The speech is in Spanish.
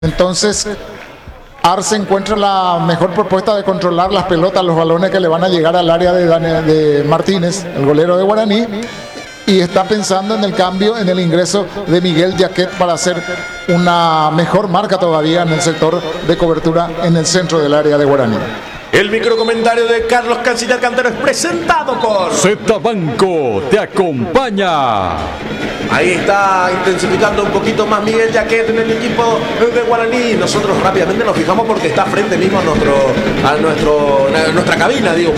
Entonces, Arce encuentra la mejor propuesta de controlar las pelotas, los balones que le van a llegar al área de Martínez, el golero de Guaraní, y está pensando en el cambio, en el ingreso de Miguel Jaquet para hacer una mejor marca todavía en el sector de cobertura en el centro del área de Guaraní. El microcomentario de Carlos Canciller Cantero es presentado por Z Banco te acompaña. Ahí está intensificando un poquito más Miguel Jaquet en el equipo de Guaraní. Nosotros rápidamente nos fijamos porque está frente mismo a nuestra cabina, digo.